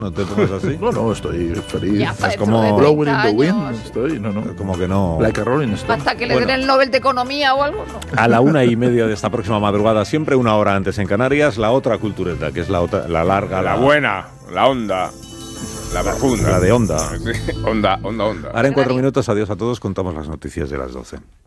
No te pongas así. No, estoy feliz. Ya, Es como Blowing in the 30 wind, años. estoy, no. Como que no. Like a Rolling Stone. Hasta que le den el Nobel de Economía o algo, no. A la 1:30 de esta próxima madrugada, siempre una hora antes en Canarias, la otra cultureta, que es la larga, La buena, la onda, la profunda. la de onda. Onda. Ahora en 4 minutos, adiós a todos, contamos las noticias de las 12.